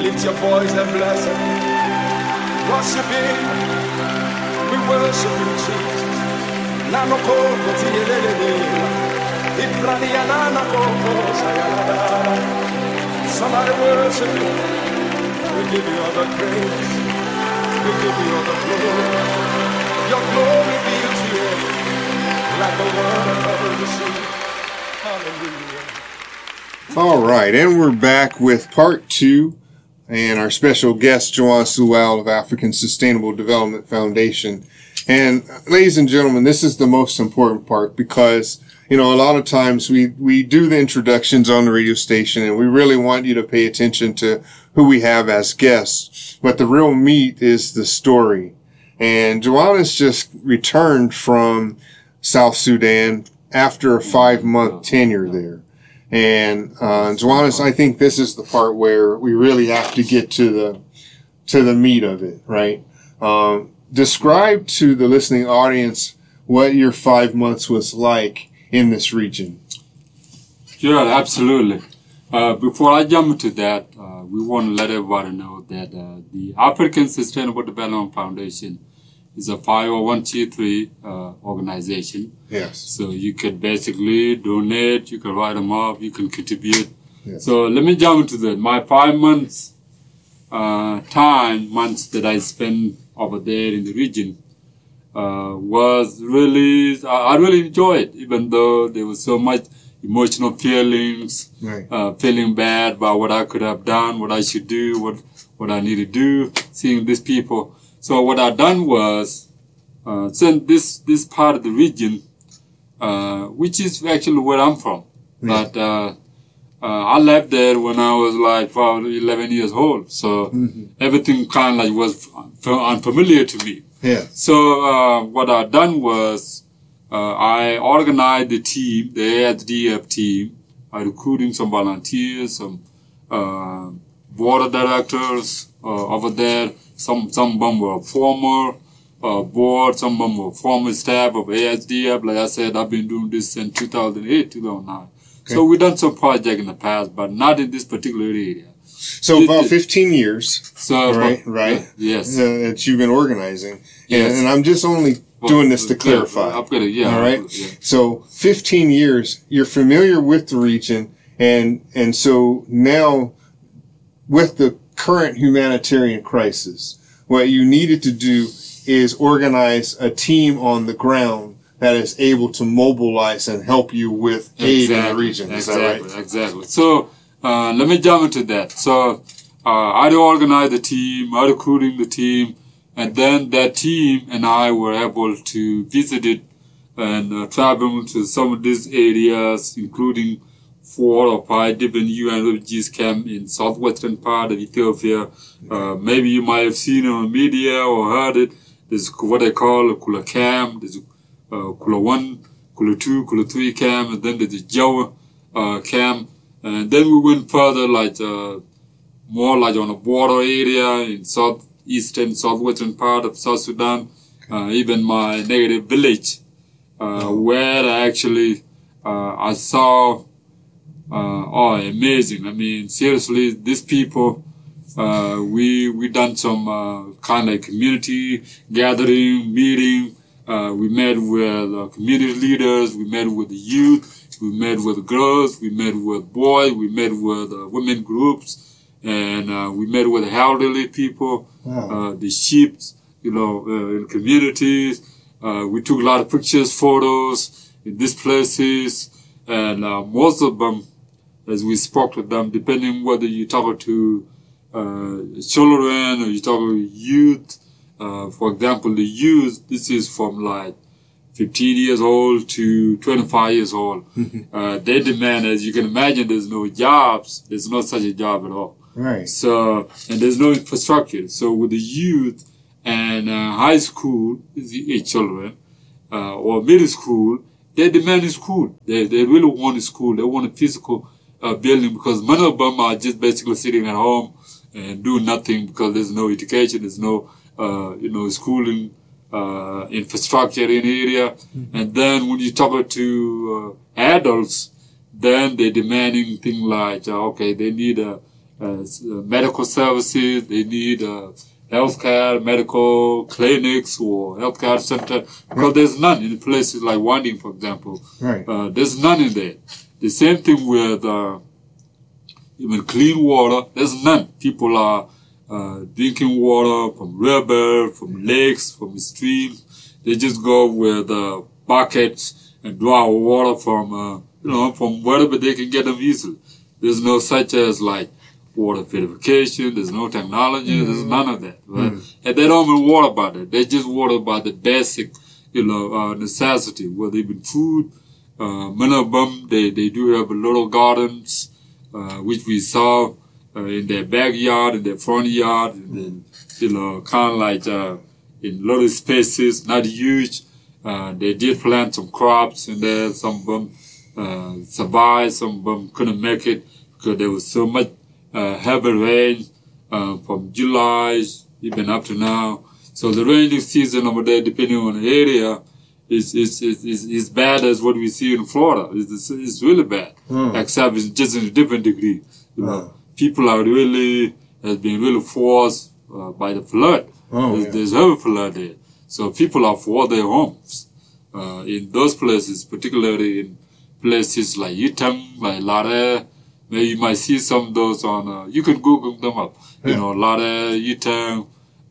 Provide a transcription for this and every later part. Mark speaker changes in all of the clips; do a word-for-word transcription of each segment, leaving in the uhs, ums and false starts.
Speaker 1: Lift your voice and bless him. Worship him. We worship you, Jesus. Nano koko tiyelelele. Ifrani yanana koko sayalada. Somebody worship him. We give you all the praise. We give you all the glory. Your glory fills the earth like the water covers the sea. Hallelujah.
Speaker 2: All right, and we're back with part two, and our special guest, Joanne Sewell of African Sustainable Development Foundation. And ladies and gentlemen, this is the most important part because, you know, a lot of times we, we do the introductions on the radio station and we really want you to pay attention to who we have as guests. But the real meat is the story. And Joanne has just returned from South Sudan after a five month tenure there. And, uh, Joannes, I think this is the part where we really have to get to the, to the meat of it, right? Um, describe to the listening audience what your five months was like in this region.
Speaker 3: Sure, absolutely. Uh, before I jump to that, uh, we want to let everybody know that, uh, the African Sustainable Development Foundation is a five oh one c three, uh, organization.
Speaker 2: Yes.
Speaker 3: So you could basically donate, you can write them up, you can contribute.
Speaker 2: Yes.
Speaker 3: So let me jump into that. My five months, uh, time, months that I spent over there in the region, uh, was really, I, I really enjoyed it, even though there was so much emotional feelings,
Speaker 2: right.
Speaker 3: uh, feeling bad about what I could have done, what I should do, what, what I need to do, seeing these people. So what I done was, uh, since this, this part of the region, uh, which is actually where I'm from,
Speaker 2: yeah.
Speaker 3: but, uh, uh, I left there when I was like probably eleven years old. So
Speaker 2: mm-hmm.
Speaker 3: everything kind of like was unfamiliar to me.
Speaker 2: Yeah.
Speaker 3: So, uh, what I done was, uh, I organized the team, the A S D F team, by recruiting some volunteers, some, uh, board of directors, uh, over there. Some, some of them were former, uh, board, some of them were former staff of A S D F. Like I said, I've been doing this since two thousand eight, two thousand nine. Okay. So we done some project in the past, but not in this particular area.
Speaker 2: So it, about fifteen years.
Speaker 3: So,
Speaker 2: right, right.
Speaker 3: Uh, yes.
Speaker 2: Uh, that you've been organizing.
Speaker 3: Yes.
Speaker 2: And, and I'm just only well, doing this to clarify.
Speaker 3: Yeah, gonna, yeah,
Speaker 2: all right.
Speaker 3: Yeah.
Speaker 2: So fifteen years, you're familiar with the region, and, and so now with the current humanitarian crisis, what you needed to do is organize a team on the ground that is able to mobilize and help you with aid
Speaker 3: exactly,
Speaker 2: in the region. Is
Speaker 3: exactly,
Speaker 2: that right?
Speaker 3: Exactly. So, uh, let me jump into that. So, uh, I organized the team, I recruiting the team, and then that team and I were able to visit it and uh, travel to some of these areas, including four or five different U N refugees camp in southwestern part of Ethiopia. Uh, maybe you might have seen it on media or heard it. There's what they call a Kula camp. There's uh, Kula one, Kula two, Kula three camp, and then there's a Jawa uh, camp. And then we went further, like uh, more like on a border area in southeastern, southwestern part of South Sudan. Uh, even my native village, uh, where I actually uh, I saw. Uh, oh, amazing. I mean, seriously, these people, uh, we, we done some, uh, kind of community gathering, meeting. Uh, we met with uh, community leaders. We met with the youth. We met with girls. We met with boys. We met with uh, women groups. And, uh, we met with elderly people, wow. uh, the sheep, you know, uh, in communities. Uh, we took a lot of pictures, photos in these places. And, uh, most of them, as we spoke to them, depending whether you talk to uh, children or you talk to youth. Uh, for example, the youth, this is from like fifteen years old to twenty-five years old. uh, they demand, as you can imagine, there's no jobs. There's no such a job at all.
Speaker 2: Right.
Speaker 3: So, and there's no infrastructure. So with the youth and uh, high school children uh, or middle school, they demand a school. They, they really want a school. They want a physical Uh, building, because many of them are just basically sitting at home and doing nothing because there's no education, there's no, uh, you know, schooling, uh, infrastructure in the area. Mm-hmm. And then when you talk to, uh, adults, then they're demanding things like, uh, okay, they need a uh, medical services. They need uh, healthcare, medical clinics or healthcare center, because there's none in places like Wanding, for example.
Speaker 2: Right.
Speaker 3: Uh, there's none in there. The same thing with uh, even clean water. There's none. People are uh, drinking water from river, from lakes, from streams. They just go with uh, buckets and draw water from, uh, you know, from wherever they can get them easily. There's no such as like water purification. There's no technology. Mm-hmm. There's none of that. Right? Mm-hmm. And they don't even worry about it. They just worry about the basic, you know, uh, necessity, whether even food. Uh, many of them, they, they do have little gardens, uh, which we saw uh, in their backyard, in their front yard, and then, you know, kind of like uh, in little spaces, not huge. Uh, they did plant some crops in there. Some of them uh, survived, some of them couldn't make it because there was so much uh, heavy rain uh, from July even up to now. So the rainy season over there, depending on the area, is is is is, is bad as what we see in Florida. It's, it's really bad, mm. except it's just in a different degree. You know, mm. people are really has been really forced uh, by the flood. Oh, there's, yeah. there's heavy flood there, so people are for their homes uh, in those places, particularly in places like Yitam, like Lare. Maybe you might see some of those on. Uh, you can Google them up. Yeah. You know, Lare, Yitam,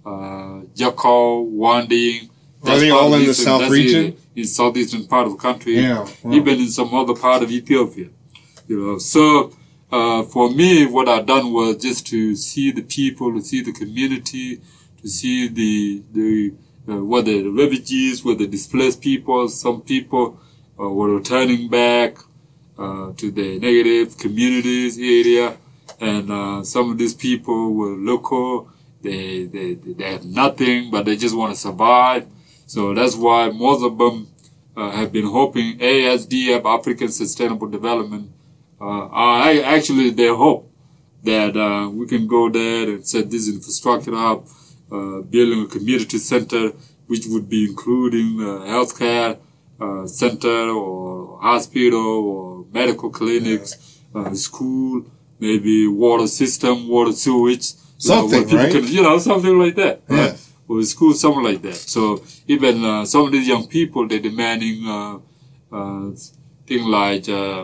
Speaker 3: uh, Jakau, Wanding.
Speaker 2: Are they all in the south region?
Speaker 3: In southeastern part of the country,
Speaker 2: yeah, wow.
Speaker 3: even in some other part of Ethiopia. You know, so uh, for me, what I done was just to see the people, to see the community, to see the the uh, whether the refugees, whether displaced people. Some people uh, were returning back uh, to their native communities area, and uh, some of these people were local. They they they have nothing, but they just want to survive. So that's why most of them uh, have been hoping A S D F, African Sustainable Development, uh, are actually their hope that uh, we can go there and set this infrastructure up, uh, building a community center, which would be including uh, healthcare uh, center or hospital or medical clinics, uh, school, maybe water system, water sewage.
Speaker 2: Something,
Speaker 3: you know,
Speaker 2: right?
Speaker 3: Can, you know, something like that,
Speaker 2: yeah.
Speaker 3: right? Or school, something like that. So even uh, some of these young people, they're demanding uh, uh, things like uh,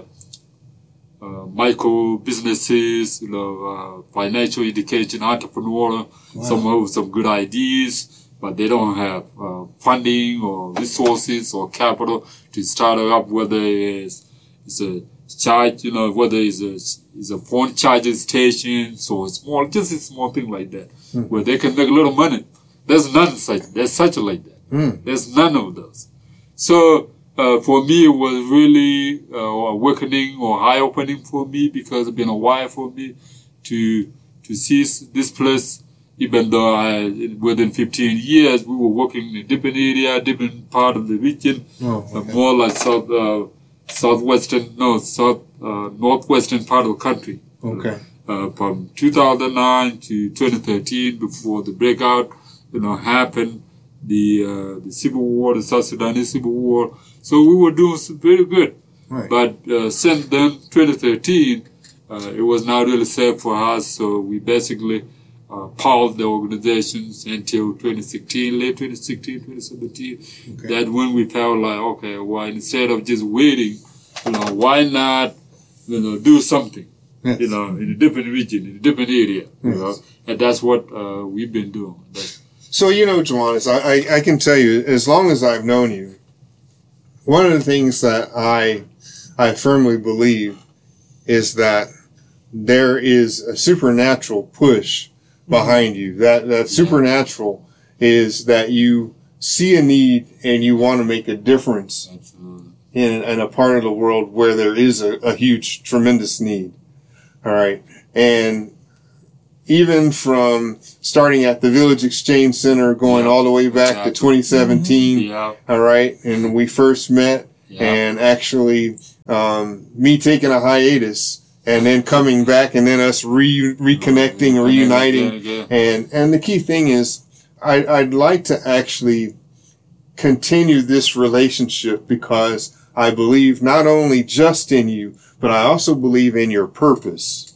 Speaker 3: uh, micro businesses, you know, uh, financial education, entrepreneur. Wow. Some have some good ideas, but they don't have uh, funding or resources or capital to start up. Whether it's, it's a charge, you know, whether it's a it's a phone charging station, so small, just a small thing like that, mm. where they can make a little money. There's none such, there's such like that. Mm. There's none of those. So, uh, for me, it was really, uh, awakening or eye-opening for me, because it's been a while for me to, to see this place, even though I, within fifteen years, we were working in a different area, different part of the region, oh, okay. uh, more like south, uh, southwestern, no, south, uh, northwestern part of the country.
Speaker 2: Okay.
Speaker 3: Uh, from two thousand nine to twenty thirteen, before the breakout, you know, happened, the, uh, the civil war, the South Sudanese civil war. So we were doing very good.
Speaker 2: Right.
Speaker 3: But, uh, since then, twenty thirteen, uh, it was not really safe for us. So we basically, uh, paused the organizations until twenty sixteen, late twenty sixteen, twenty seventeen. Okay. That when we felt like, okay, well, instead of just waiting, you know, why not, you know, do something, yes. you know, in a different region, in a different area, yes. you know, and that's what, uh, we've been doing. That's,
Speaker 2: So, you know, Johannes, I, I, I can tell you, as long as I've known you, one of the things that I, I firmly believe is that there is a supernatural push behind you. That, that supernatural is that you see a need and you want to make a difference in, in a part of the world where there is a, a huge, tremendous need. All right. And even from starting at the Village Exchange Center, going yeah, all the way back exactly. to twenty seventeen. Mm-hmm. Yeah. All right. And we first met yeah. and actually, um, me taking a hiatus and then coming back and then us re, reconnecting, mm-hmm. reuniting. Yeah, yeah. And, and the key thing is I, I'd like to actually continue this relationship because I believe not only just in you, but I also believe in your purpose.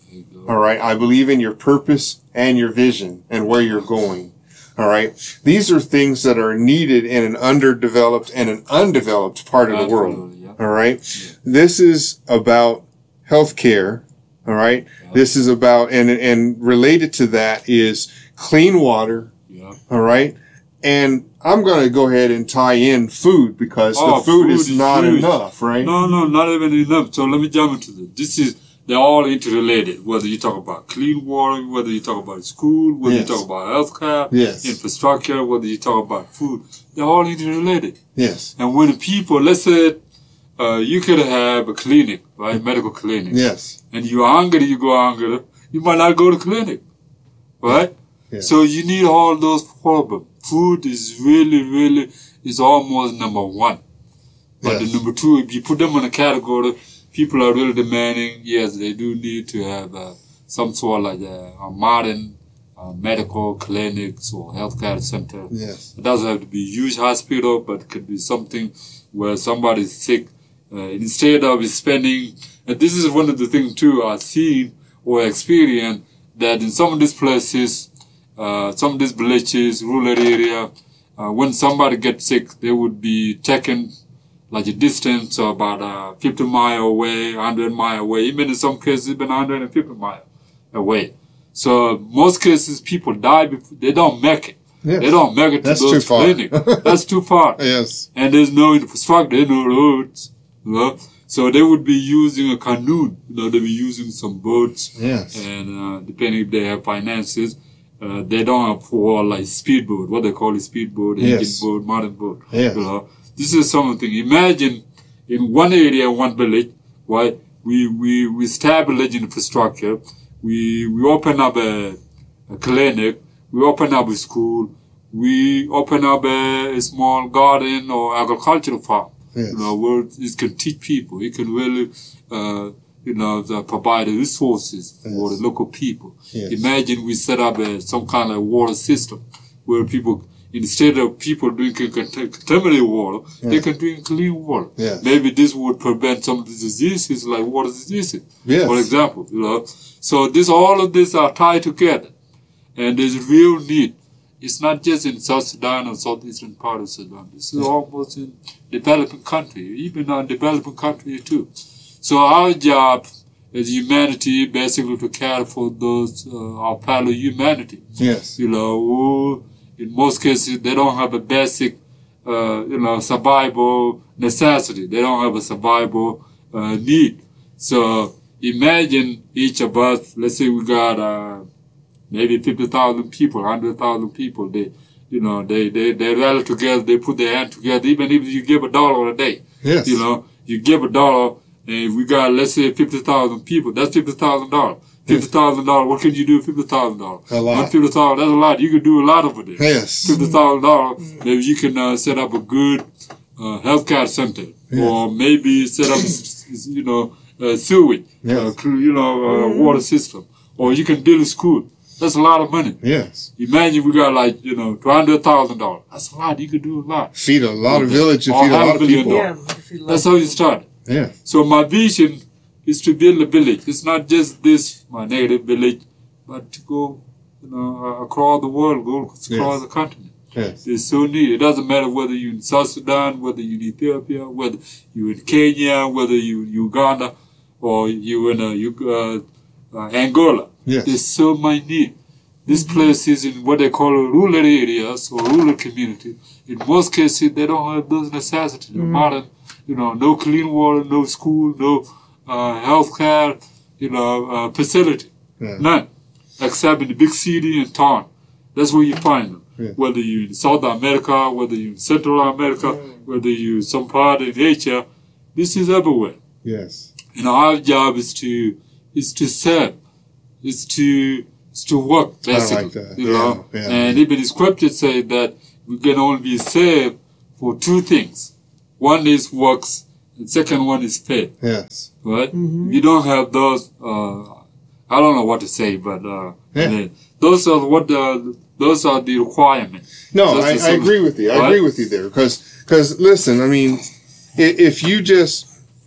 Speaker 2: All right. I believe in your purpose and your vision and where you're going. All right. These are things that are needed in an underdeveloped and an undeveloped part of the world.
Speaker 3: Yeah.
Speaker 2: All right. Yeah. This is about healthcare. All right. Yeah. This is about, and, and related to that is clean water.
Speaker 3: Yeah.
Speaker 2: All right. And I'm going to go ahead and tie in food because
Speaker 3: oh,
Speaker 2: the food,
Speaker 3: food
Speaker 2: is,
Speaker 3: is
Speaker 2: not
Speaker 3: huge.
Speaker 2: enough, right?
Speaker 3: No, no, not even enough. So let me jump into this. This is, they're all interrelated. Whether you talk about clean water, whether you talk about school, whether
Speaker 2: yes.
Speaker 3: you talk about healthcare,
Speaker 2: yes.
Speaker 3: infrastructure, whether you talk about food, they're all interrelated.
Speaker 2: Yes.
Speaker 3: And when people, let's say, uh, you could have a clinic, right? Medical clinic.
Speaker 2: Yes.
Speaker 3: And you're hungry, you go hungry, you might not go to clinic, right?
Speaker 2: Yes.
Speaker 3: So you need all those problems. Food is really, really, is almost number one. But
Speaker 2: yes.
Speaker 3: the number two, if you put them in a category, people are really demanding, yes, they do need to have uh, some sort of like a, a modern uh, medical clinics or healthcare center.
Speaker 2: Yes.
Speaker 3: It doesn't have to be a huge hospital, but it could be something where somebody's sick. Uh, instead of spending, and this is one of the things too I've seen or experienced, that in some of these places, uh, some of these villages, rural area, uh, when somebody gets sick, they would be taken like a distance of about uh, fifty miles away, one hundred miles away, even in some cases even one hundred fifty miles away. So most cases people die before, they don't make it. Yes. They don't make it to
Speaker 2: That's
Speaker 3: those
Speaker 2: too far.
Speaker 3: clinics. That's too far.
Speaker 2: Yes.
Speaker 3: And there's no infrastructure, there's no roads. You know? So they would be using a canoe. You know, they'd be using some boats.
Speaker 2: Yes.
Speaker 3: And uh, depending if they have finances, uh, they don't have for like speedboat, what they call a speedboat, engine
Speaker 2: yes.
Speaker 3: boat, modern boat.
Speaker 2: Yes.
Speaker 3: You know? This is something. Imagine in one area, one village, right? We we we establish infrastructure. We we open up a, a clinic. We open up a school. We open up a, a small garden or agricultural farm.
Speaker 2: Yes.
Speaker 3: You know, where it can teach people. It can really, uh, you know, the, provide the resources yes. for the local people.
Speaker 2: Yes.
Speaker 3: Imagine we set up a, some kind of water system where people, instead of people drinking contaminated water, yes. they can drink clean water.
Speaker 2: Yes.
Speaker 3: Maybe this would prevent some of the diseases like water diseases,
Speaker 2: yes.
Speaker 3: for example. You know, so this, all of this are tied together, and there's real need. It's not just in South Sudan or southeastern part of Sudan. This is almost in developing country, even in developing country too. So our job as humanity, basically to care for those uh, our fellow humanity.
Speaker 2: Yes.
Speaker 3: You know, who in most cases they don't have a basic, uh, you know, survival necessity. They don't have a survival uh, need. So imagine each of us. Let's say we got uh, maybe fifty thousand people, one hundred thousand people. They, you know, they they they rally together. They put their hand together. Even if you give a dollar a day,
Speaker 2: yes.
Speaker 3: you know, you give a dollar. And we got, let's say, fifty thousand people. That's fifty thousand dollars. fifty thousand dollars. What can you do with fifty thousand dollars?
Speaker 2: A lot.
Speaker 3: fifty thousand dollars, that's a lot. You can do a lot over there.
Speaker 2: Yes.
Speaker 3: fifty thousand dollars. Maybe you can uh, set up a good uh, healthcare center.
Speaker 2: Yes.
Speaker 3: Or maybe set up, you know, uh, sewage,
Speaker 2: yes.
Speaker 3: uh, you know, uh, water system. Or you can build a school. That's a lot of money.
Speaker 2: Yes.
Speaker 3: Imagine we got like, you know, two hundred thousand dollars. That's a lot. You could do a lot.
Speaker 2: Feed a lot of villages,
Speaker 3: Or
Speaker 2: feed a lot of people.
Speaker 4: Yeah,
Speaker 3: That's how you start.
Speaker 2: Yeah.
Speaker 3: So my vision is to build a village. It's not just this, my native village, but to go, you know, across the world, go across
Speaker 2: yes.
Speaker 3: the continent.
Speaker 2: Yes.
Speaker 3: It's so neat. It doesn't matter whether you're in South Sudan, whether you're in Ethiopia, whether you're in Kenya, whether you're in Uganda, or you're in uh, uh, uh, Angola.
Speaker 2: Yes.
Speaker 3: There's so much need. These places in what they call rural areas or rural community, in most cases, they don't have those necessities. Mm. Modern, you know, no clean water, no school, no uh, health care, you know, uh, facility.
Speaker 2: Yeah.
Speaker 3: None. Except in the big city and town. That's where you find them.
Speaker 2: Yeah.
Speaker 3: Whether you're in South America, whether you're in Central America, mm. whether you're in some part in Asia, this is everywhere.
Speaker 2: Yes.
Speaker 3: And our job is to, is to serve, is to, is to work, basically.
Speaker 2: I like that.
Speaker 3: You
Speaker 2: yeah.
Speaker 3: know?
Speaker 2: Yeah.
Speaker 3: And even the scripture say that we can only be saved for two things. One is works, and second one is faith.
Speaker 2: Yes.
Speaker 3: Right?
Speaker 4: Mm-hmm.
Speaker 3: If you don't have those, uh, I don't know what to say, but uh,
Speaker 2: yeah.
Speaker 3: then those are what the, those are the requirements.
Speaker 2: No, I, I agree with you. I
Speaker 3: right?
Speaker 2: agree with you there. Because, because listen, I mean, if you just,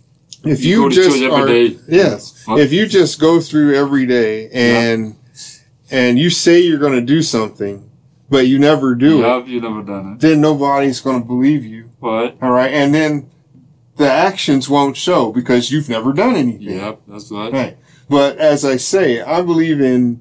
Speaker 2: if
Speaker 3: You
Speaker 2: you,
Speaker 3: go to
Speaker 2: just
Speaker 3: church every
Speaker 2: are,
Speaker 3: day.
Speaker 2: yes,
Speaker 3: Huh?
Speaker 2: if you just go through every day and and you say you're going to do something, but you never do it,
Speaker 3: Yeah, you never done it.
Speaker 2: then nobody's going to believe you.
Speaker 3: What?
Speaker 2: All right, and then the actions won't show because you've never done anything.
Speaker 3: Yep, that's right.
Speaker 2: Right. But as I say, I believe in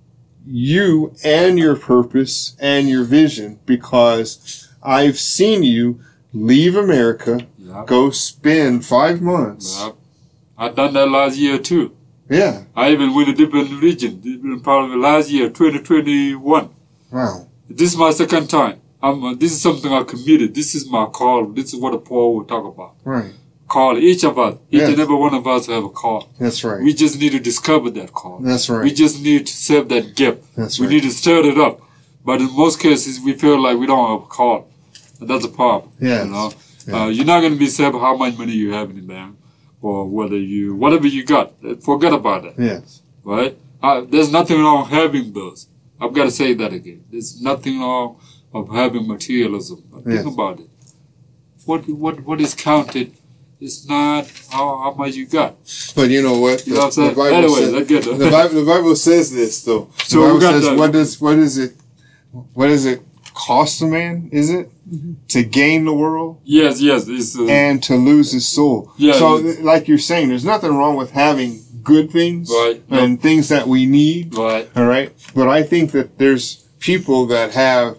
Speaker 2: you and your purpose and your vision because I've seen you leave America,
Speaker 3: Yep.
Speaker 2: go spend five months.
Speaker 3: Yep. I done that last year too.
Speaker 2: Yeah.
Speaker 3: I even went a different region, different part of the last year, twenty twenty-one.
Speaker 2: Wow.
Speaker 3: This is my second time. I'm, uh, this is something I committed. This is my call. This is what Paul will talk about.
Speaker 2: Right.
Speaker 3: Call. Each of us, each
Speaker 2: Yes.
Speaker 3: and every one of us have a call.
Speaker 2: That's right.
Speaker 3: We just need to discover that call.
Speaker 2: That's right.
Speaker 3: We just need to serve that gift.
Speaker 2: That's
Speaker 3: we
Speaker 2: right.
Speaker 3: need to stir it up. But in most cases, we feel like we don't have a call. And that's a problem.
Speaker 2: Yes.
Speaker 3: You know?
Speaker 2: Yeah.
Speaker 3: Uh, you're not going to be saved how much money you have in the bank or whether you, whatever you got. Forget about it.
Speaker 2: Yes.
Speaker 3: Right? Uh, there's nothing wrong having those. I've got to say that again. There's nothing wrong of having materialism. But
Speaker 2: Yes.
Speaker 3: think about it. What what what is counted is not how, how much you got.
Speaker 2: But you know what?
Speaker 3: You know what I'm
Speaker 2: The
Speaker 3: saying?
Speaker 2: Bible
Speaker 3: Anyway,
Speaker 2: says-
Speaker 3: let's get to
Speaker 2: the Bible, the Bible says this though. The
Speaker 3: So we
Speaker 2: Bible
Speaker 3: got
Speaker 2: says,
Speaker 3: the-
Speaker 2: what does what is it? What does it cost a man? Is it to gain the world
Speaker 3: Yes, yes. It's, uh,
Speaker 2: and to lose his soul?
Speaker 3: Yeah,
Speaker 2: So,
Speaker 3: it's-
Speaker 2: like you're saying, there's nothing wrong with having good things
Speaker 3: Right.
Speaker 2: and things that we need.
Speaker 3: right.
Speaker 2: All right, but I think that there's people that have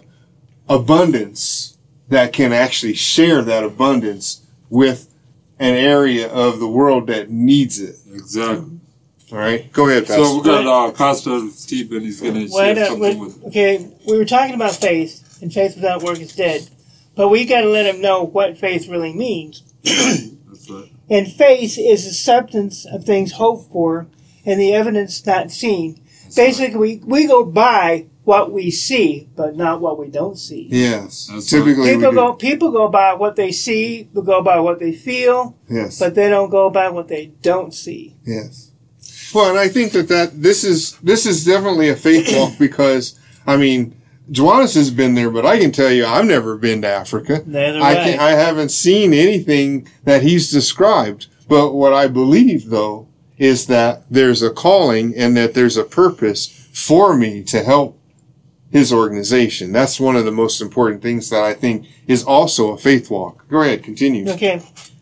Speaker 2: abundance that can actually share that abundance with an area of the world that needs it.
Speaker 3: Exactly.
Speaker 2: All right, go ahead, Pastor.
Speaker 3: So we got uh, Pastor Stephen. He's going to share
Speaker 4: Wait, uh,
Speaker 3: something
Speaker 4: wait,
Speaker 3: with.
Speaker 4: okay, we were talking about faith, and faith without work is dead. But we got to let him know what faith really means.
Speaker 3: That's right.
Speaker 4: And faith is the substance of things hoped for and the evidence not seen.
Speaker 3: That's
Speaker 4: Basically, we, we go by what we see, but not what we don't see.
Speaker 2: Yes,
Speaker 3: That's
Speaker 2: typically
Speaker 4: People
Speaker 2: we do.
Speaker 4: go people go by what they see, they go by what they feel,
Speaker 2: Yes,
Speaker 4: but they don't go by what they don't see.
Speaker 2: yes. Well, and I think that, that this is this is definitely a faith walk because I mean, Joannis has been there, but I can tell you, I've never been to Africa.
Speaker 4: Neither
Speaker 2: I
Speaker 4: have
Speaker 2: can,
Speaker 4: I.
Speaker 2: I haven't seen anything that he's described. But what I believe, though, is that there's a calling and that there's a purpose for me to help his organization. That's one of the most important things that I think is also a faith walk. Go ahead, continue.
Speaker 4: Okay.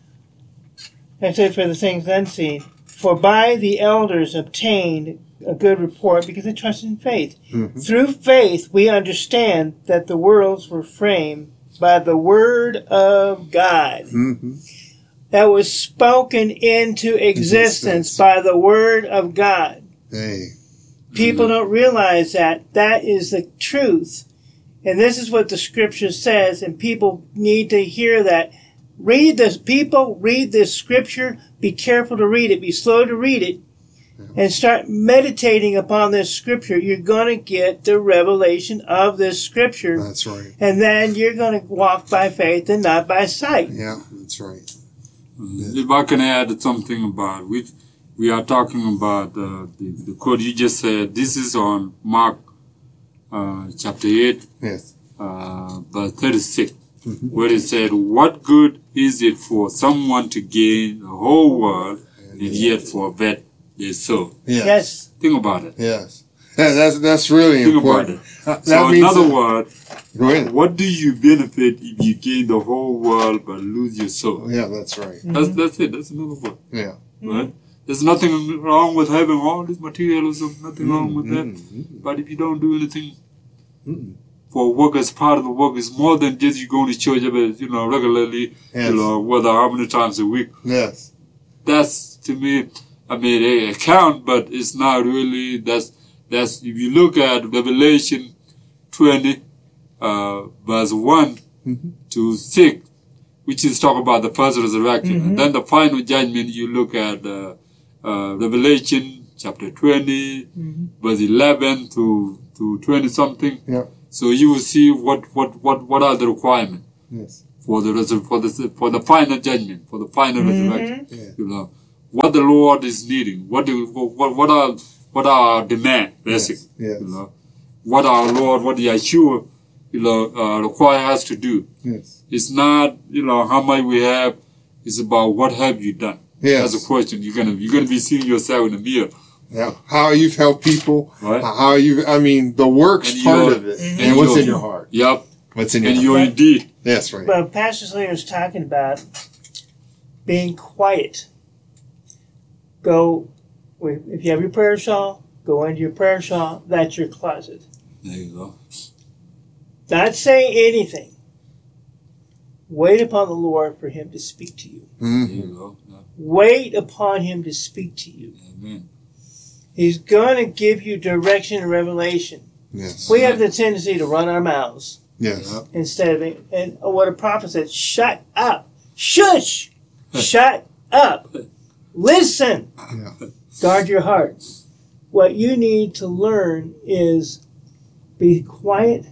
Speaker 4: I said for the things unseen. For by the elders obtained a good report because they trusted in faith.
Speaker 2: Mm-hmm.
Speaker 4: Through faith we understand that the worlds were framed by the word of God
Speaker 2: Mm-hmm.
Speaker 4: that was spoken into existence
Speaker 2: Existence.
Speaker 4: by the word of God.
Speaker 2: Hey.
Speaker 4: People don't realize that. That is the truth. And this is what the scripture says, and people need to hear that. Read this, people, read this scripture. Be careful to read it. Be slow to read it. And start meditating upon this scripture. You're going to get the revelation of this scripture.
Speaker 2: That's right.
Speaker 4: And then you're going to walk by faith and not by sight.
Speaker 2: Yeah, that's right.
Speaker 3: If I can add something about we we are talking about uh, the the quote you just said. This is on Mark uh, chapter eight,
Speaker 2: Yes.
Speaker 3: uh, verse thirty-six, where it said, "What good is it for someone to gain the whole world and yet forfeit their soul?"
Speaker 2: Yes.
Speaker 4: Yes.
Speaker 3: Think about it.
Speaker 2: Yes. That, that's that's really
Speaker 3: Think about
Speaker 2: important.
Speaker 3: it.
Speaker 2: Uh, that
Speaker 3: So, in
Speaker 2: means
Speaker 3: other
Speaker 2: that-
Speaker 3: words,
Speaker 2: go ahead.
Speaker 3: what do you benefit if you gain the whole world but lose your soul?
Speaker 2: Yeah, that's right.
Speaker 3: That's that's it. That's another word.
Speaker 2: Yeah.
Speaker 3: Right? There's nothing wrong with having all this materialism, nothing wrong with that.
Speaker 2: Mm-hmm.
Speaker 3: But if you don't do anything
Speaker 2: Mm-mm.
Speaker 3: for work as part of the work, it's more than just you going to church every, you know, regularly,
Speaker 2: Yes.
Speaker 3: you know, whether how many times a week.
Speaker 2: Yes.
Speaker 3: That's, to me, I mean, they count, but it's not really, that's, that's, if you look at Revelation twenty, uh, verse one
Speaker 2: Mhm.
Speaker 3: to six, which is talk about the first resurrection. And then the final judgment, you look at uh, uh, Revelation chapter twenty, verse eleven to, to twenty something.
Speaker 2: Yeah.
Speaker 3: So you will see what, what, what, what are the requirements
Speaker 2: Yes.
Speaker 3: for the resur- for the for the final judgment, for the final resurrection.
Speaker 2: Yeah.
Speaker 3: You know what the Lord is needing. What do what what are what are our demand basically.
Speaker 2: Yes.
Speaker 3: You know what our Lord, what the Yeshua, you know, uh, require us to do.
Speaker 2: Yes.
Speaker 3: It's not, you know, how much we have. It's about what have you done.
Speaker 2: Yes.
Speaker 3: That's a question. You're gonna you're gonna be seeing yourself in the mirror.
Speaker 2: Yeah. How you've helped people.
Speaker 3: Right.
Speaker 2: How you I mean the works
Speaker 3: And
Speaker 2: part
Speaker 3: your-
Speaker 2: of it.
Speaker 3: and
Speaker 2: And, what's
Speaker 3: your-
Speaker 2: in your heart.
Speaker 3: Yep.
Speaker 2: What's in your
Speaker 3: And
Speaker 2: heart.
Speaker 3: your indeed.
Speaker 2: That's right.
Speaker 4: But Pastor Slinger's talking about being quiet. Go, if you have your prayer shawl, go into your prayer shawl. That's your closet.
Speaker 3: There you go.
Speaker 4: Not say anything. Wait upon the Lord for Him to speak to you.
Speaker 3: There
Speaker 2: Mhm.
Speaker 3: you go. Yeah.
Speaker 4: Wait upon Him to speak to you.
Speaker 3: Amen.
Speaker 4: He's going to give you direction and revelation.
Speaker 2: Yes.
Speaker 4: We have the tendency to run our mouths
Speaker 2: Yes.
Speaker 3: Yep.
Speaker 4: instead of, and what a prophet said, shut up. Shush. Shut up. Listen.
Speaker 2: Yeah.
Speaker 4: Guard your heart. What you need to learn is be quiet.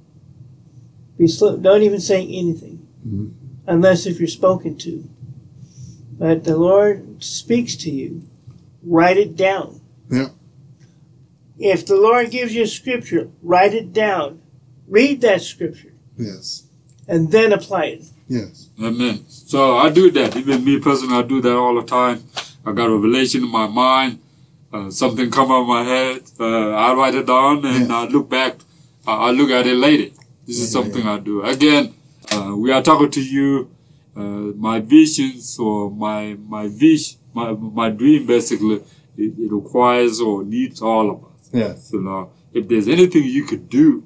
Speaker 4: Be slow. Don't even say anything,
Speaker 2: Mhm.
Speaker 4: unless if you're spoken to. But the Lord speaks to you. Write it down.
Speaker 2: Yeah.
Speaker 4: If the Lord gives you a scripture, write it down. Read that scripture,
Speaker 2: Yes.
Speaker 4: and then apply it.
Speaker 2: Yes.
Speaker 3: Amen. So I do that. Even me personally, I do that all the time. I got a revelation in my mind. Uh, something come out of my head. Uh, I write it down and
Speaker 2: Yeah.
Speaker 3: I look back. Uh, I look at it later. This is
Speaker 2: Yeah,
Speaker 3: something I do. Again, uh, we are talking to you. Uh, my visions or my my vision, my my dream basically, it, it requires or needs all of us.
Speaker 2: Yes.
Speaker 3: So now, if there's anything you could do,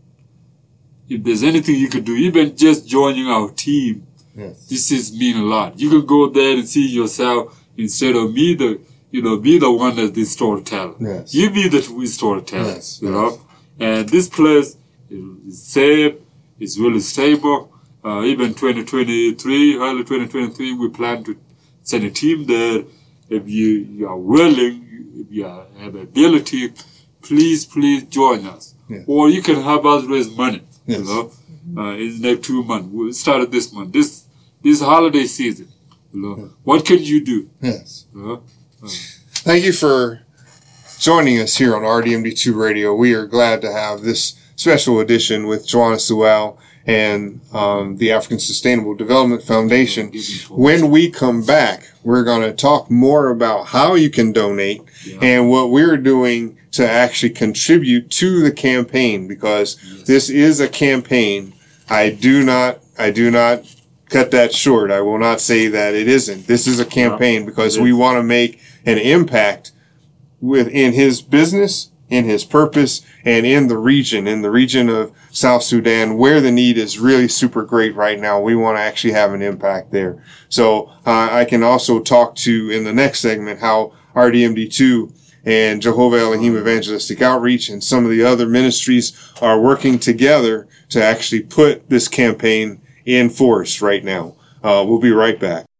Speaker 3: if there's anything you could do, even just joining our team,
Speaker 2: Yes.
Speaker 3: this is mean a lot. You can go there and see yourself instead of me, the you know, be the one that's the storyteller.
Speaker 2: Yes.
Speaker 3: You be the true storyteller.
Speaker 2: Yes,
Speaker 3: You
Speaker 2: yes.
Speaker 3: know, and this place is safe. It's really stable. Uh, even twenty twenty-three, early twenty twenty-three, we plan to send a team there. If you, you are willing, if you are, have ability, please, please join us.
Speaker 2: Yes.
Speaker 3: Or you can help us raise money.
Speaker 2: Yes.
Speaker 3: You know, uh, in the next two months. We started this month. This this holiday season. You know,
Speaker 2: Yeah.
Speaker 3: what can you do?
Speaker 2: Yes.
Speaker 3: You know? Uh,
Speaker 2: Thank you for joining us here on R D M D two Radio. We are glad to have this special edition with Joanna Sewell and um, the African Sustainable Development Foundation. When we come back, we're going to talk more about how you can donate
Speaker 3: Yeah.
Speaker 2: and what we're doing to actually contribute to the campaign, because
Speaker 3: Yes.
Speaker 2: this is a campaign. I do not, I do not cut that short. I will not say that it isn't. This is a campaign because
Speaker 3: it
Speaker 2: we
Speaker 3: is.
Speaker 2: want to make an impact within his business, in his purpose, and in the region, in the region of South Sudan, where the need is really super great right now. We want to actually have an impact there. So uh, I can also talk to, in the next segment, how R D M D two and Jehovah Elohim Evangelistic Outreach and some of the other ministries are working together to actually put this campaign in force right now. Uh, we'll be right back.